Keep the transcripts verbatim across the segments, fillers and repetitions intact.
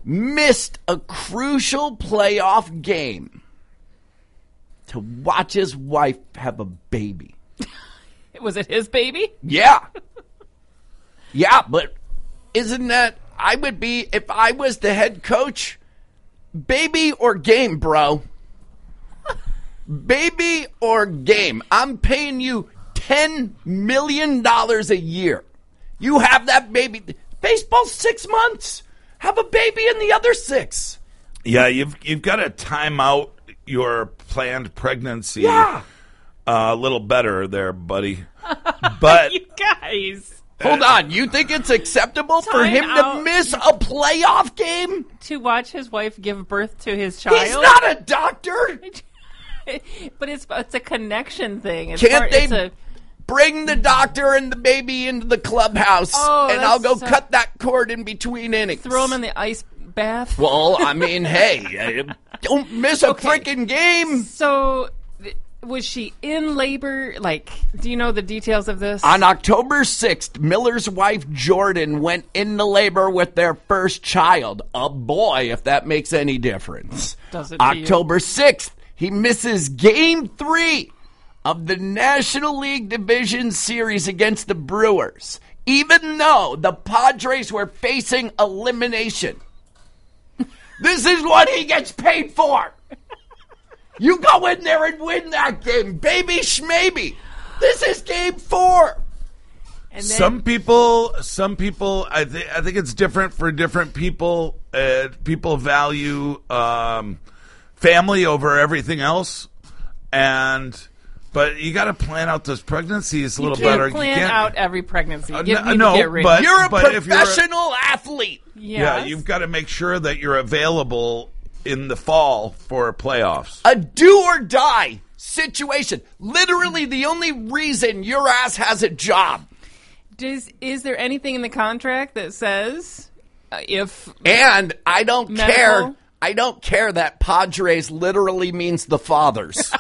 missed a crucial playoff game to watch his wife have a baby. Was it his baby? Yeah. Yeah, but isn't that, I would be, if I was the head coach, baby or game, bro. Baby or game. I'm paying you ten million dollars a year. You have that baby. Baseball's six months. Have a baby in the other six. Yeah, you've you've got to time out your planned pregnancy Yeah. uh, a little better there, buddy. But You guys. Hold on. You think it's acceptable for Time him out. to miss a playoff game? To watch his wife give birth to his child? He's not a doctor. But it's it's a connection thing. It's Can't part, they it's a, bring the doctor and the baby into the clubhouse, Oh, and I'll go that's so- cut that cord in between innings? throw him in the ice bath? Well, I mean, hey, uh, don't miss a Okay. freaking game. So, th- was she in labor? Like, do you know the details of this? On October sixth, Miller's wife, Jordan, went into labor with their first child. A boy, if that makes any difference. Does it to you? October sixth, he misses game three of the National League Division Series against the Brewers, even though the Padres were facing elimination. This is what he gets paid for. You go in there and win that game, baby schmaybe. This is game four. And then, some people, some people, I think, I think it's different for different people. Uh, people value um, family over everything else, and but you got to plan out those pregnancies a you little can't better. plan you can't, out every pregnancy. You Uh, get, no, need no, to get ready. but- You're a if you're a- professional athlete. Yeah, Yes. you've got to make sure that you're available in the fall for playoffs. A do or die situation. Literally the only reason your ass has a job. Does, is there anything in the contract that says uh, if And I don't Medical? care. I don't care that Padres literally means the fathers.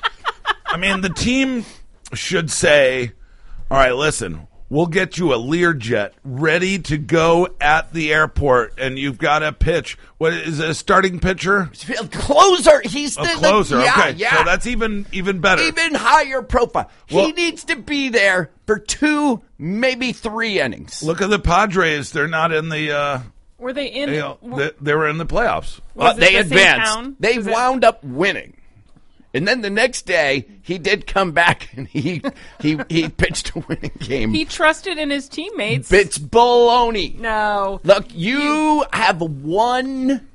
I mean, the team should say, all right, listen, we'll get you a Learjet ready to go at the airport, and you've got a pitch. What is it, a starting pitcher? Closer. He's A the, closer. the yeah, okay, yeah. so that's even even better. even higher profile. Well- he needs to be there for two, maybe three innings. Look at the Padres. They're not in the. Uh, were they in? you know, w- they, they were in the playoffs. Uh, was it they the same advanced. town? They Was it- wound up winning. And then the next day, he did come back and he he he pitched a winning game. He trusted in his teammates. It's baloney. No. Look, you have one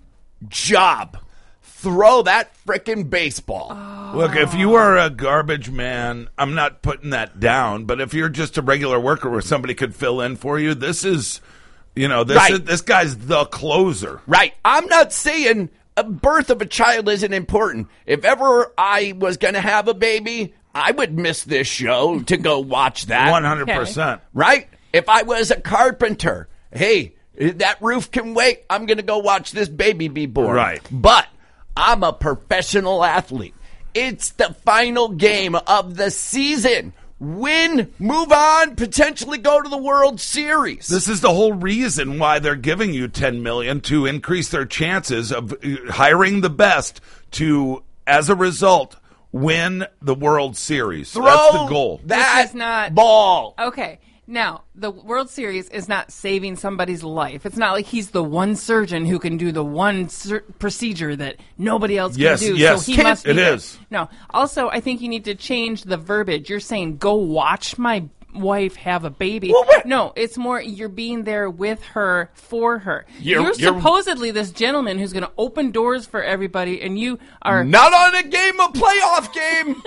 job. Throw that frickin' baseball. Look, if you are a garbage man, I'm not putting that down. But if you're just a regular worker where somebody could fill in for you, this is, you know, this Right. is, this guy's the closer. Right. I'm not saying a birth of a child isn't important. If ever I was going to have a baby, I would miss this show to go watch that. One hundred percent. Right? If I was a carpenter, hey, that roof can wait. I'm going to go watch this baby be born. Right. But I'm a professional athlete. It's the final game of the season. Win, move on, potentially go to the World Series. This is the whole reason why they're giving you ten million dollars to increase their chances of uh, hiring the best to, as a result, win the World Series. Throw That's the goal. that This is not- ball. Okay. Now, the World Series is not saving somebody's life. It's not like he's the one surgeon who can do the one sur- procedure that nobody else Yes, can do. yes. So he Can't- must be it there. is. No. Also, I think you need to change the verbiage. You're saying, go watch my wife have a baby. Well, what- No, it's more you're being there with her, for her. You're- You're, you're- supposedly this gentleman who's going to open doors for everybody, and you are... Not on a game, a playoff game.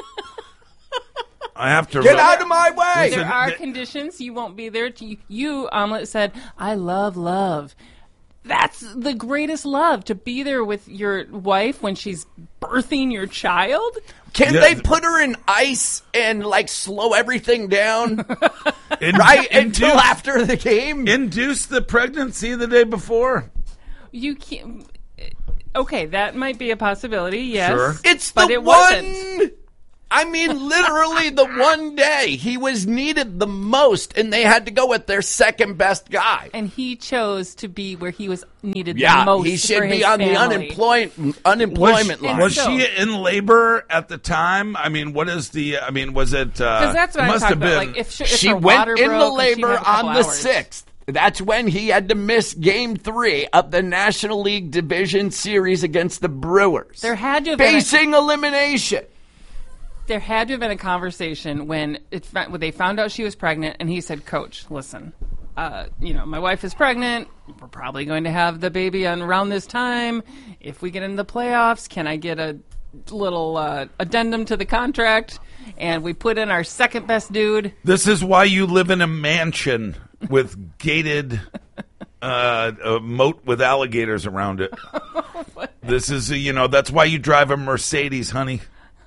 I have to Get re- out of my way. There are th- conditions. You won't be there. To, you, Omelet, said, I love love. That's the greatest love, to be there with your wife when she's birthing your child. Can Yeah. they put her in ice and like slow everything down in- right induce, until after the game? induce the pregnancy the day before. You can't. Okay, that might be a possibility, yes. Sure. It's but the it one wasn't. I mean, literally the one day he was needed the most, and they had to go with their second best guy. And he chose to be where he was needed Yeah, the most. he should for be his on family. the unemployment unemployment was, line. Was So- she in labor at the time? I mean, what is the? I mean, was it? Because Because that's what it I'm must talking have about. been. Like if, she, if She her went water into broke and she'd labor have a couple on the hours. sixth. That's when he had to miss Game Three of the National League Division Series against the Brewers. There had to have been a- facing elimination. There had to have been a conversation when it when they found out she was pregnant, and he said, "Coach, listen, uh, you know, my wife is pregnant. We're probably going to have the baby on around this time. If we get into the playoffs, can I get a little uh, addendum to the contract?" And we put in our second best dude. This is why you live in a mansion with gated uh, a moat with alligators around it. This is, you know, that's why you drive a Mercedes, honey,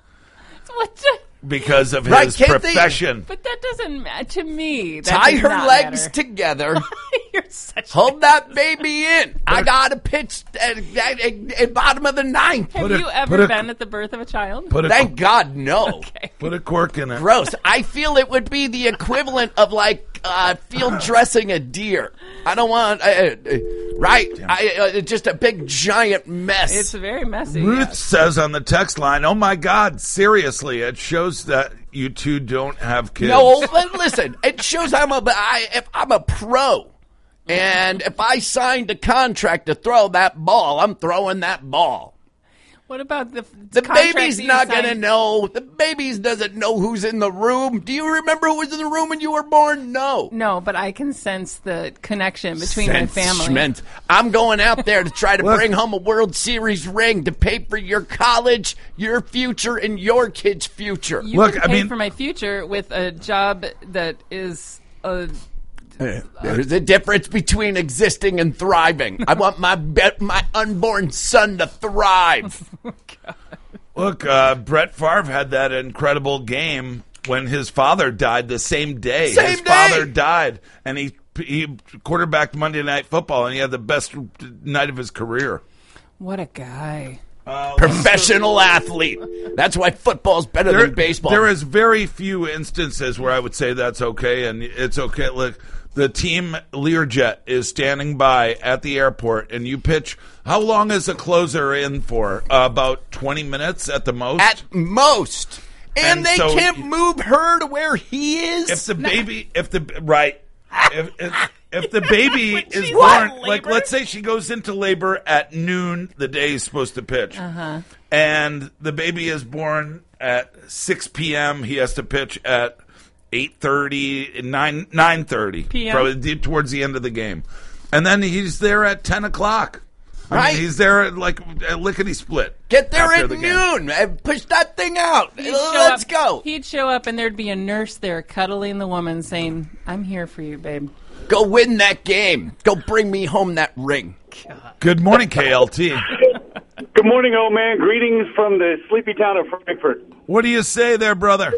What? the- because of Right, his can't they- profession. But that doesn't matter to me. That Tie does her not legs matter. together. You're such. Hold that baby in. I got to pitch at, at, at, at bottom of the ninth. Have Put a- you put ever a- been at the birth of a child? Put a Thank God, no. Okay. put a cork in it. Gross. I feel it would be the equivalent of like uh, field dressing a deer. I don't want, uh, uh, right? I, uh, just a big giant mess. It's very messy. Ruth yes. says on the text line, "Oh my God, seriously! It shows that you two don't have kids." No, but listen, it shows I'm a, I, if I'm a pro. And if I signed a contract to throw that ball, I'm throwing that ball. What about the The contract baby's that you not going to signed? know. The baby doesn't know who's in the room. Do you remember who was in the room when you were born? No. No, but I can sense the connection between my family. Sentiment. I'm going out there to try to Look. bring home a World Series ring to pay for your college, your future, and your kid's future. You Look, can I pay mean- for my future with a job that is a There's a difference between existing and thriving. I want my be- my unborn son to thrive. Look, uh, Brett Favre had that incredible game when his father died the same day. Same his day. father died, and he he quarterbacked Monday Night Football, and he had the best night of his career. what a guy. Professional athlete. That's why football's better There, than baseball. there is very few instances where I would say that's okay, and it's okay. Look, the team Learjet is standing by at the airport, and you pitch. How long is a closer in for? Uh, about twenty minutes at the most. At most. And, And they so- can't move her to where he is. if the baby, if the right, if, if, if the baby is she's born, in like labor? let's say she goes into labor at noon, the day he's supposed to pitch, uh-huh. and the baby is born at six p.m. He has to pitch at eight thirty, nine nine thirty, P M? probably towards the end of the game, and then he's there at ten o'clock. I Right. mean, he's there at like a lickety split. Get there after at the game. noon. and Push that thing out. He'd Uh, show Let's up- go. He'd show up, and there'd be a nurse there cuddling the woman, saying, "I'm here for you, babe." Go win that game. Go bring me home that ring. Good morning, K L T. Good morning, old man. Greetings from the sleepy town of Frankfurt. What do you say there, brother?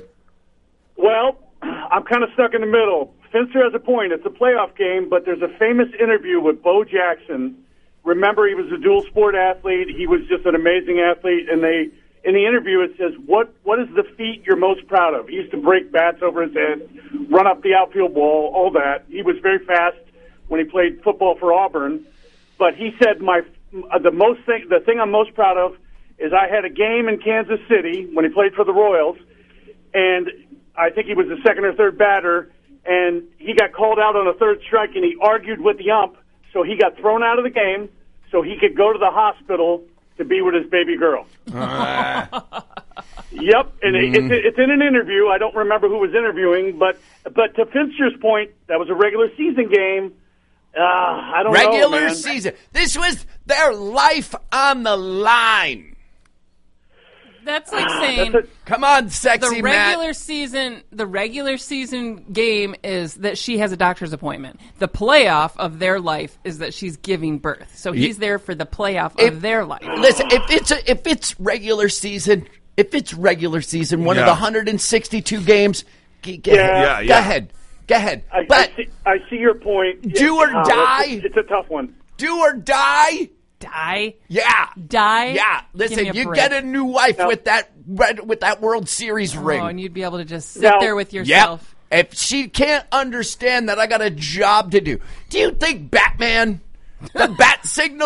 Well, I'm kind of stuck in the middle. Finster has a point. It's a playoff game, but there's a famous interview with Bo Jackson. Remember, he was a dual sport athlete. He was just an amazing athlete. And they, in the interview, it says, "What what is the feat you're most proud of?" He used to break bats over his head, run up the outfield wall, all that. He was very fast when he played football for Auburn. But he said, "My uh, the most thing, the thing I'm most proud of is I had a game in Kansas City when he played for the Royals, and I think he was the second or third batter, and he got called out on a third strike, and he argued with the ump, so he got thrown out of the game so he could go to the hospital to be with his baby girl." Yep, and it, it's, it's in an interview. I don't remember who was interviewing, but but to Finster's point, that was a regular season game. Uh, I don't know, Regular man. season. This was their life on the line. That's like saying That's a, Come on, sexy the Matt. regular season. The regular season game is that she has a doctor's appointment. The playoff of their life is that she's giving birth. So he's there for the playoff If- of their life. Listen, if it's a, if it's regular season, if it's regular season, one of Yeah. the one hundred sixty-two games, g- g- Yeah. Yeah, go yeah. ahead, go ahead. I, but I, see, I see your point. Do or Uh, die? It's, it's a tough one. do or die, Die, yeah, die. yeah. Give Listen, me a you break. get a new wife No. with that red, with that World Series ring. Oh, and you'd be able to just sit Now- there with Yep. yourself. If she can't understand that I got a job to do, do you think Batman, the bat signal